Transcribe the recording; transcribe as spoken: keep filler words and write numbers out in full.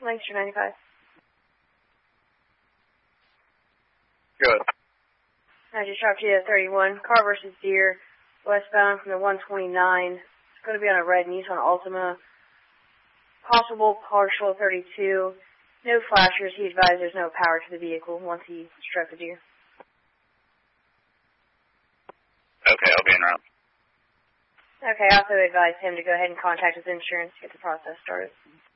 Lancaster ninety-five. Good. I just dropped you at thirty-one. Car versus Deer, westbound from the one twenty-nine. It's going to be on a red Nissan Altima. Possible partial thirty-two. No flashers. He advised there's no power to the vehicle once he struck the deer. Okay, I'll be en route. Okay, I also advised him to go ahead and contact his insurance to get the process started.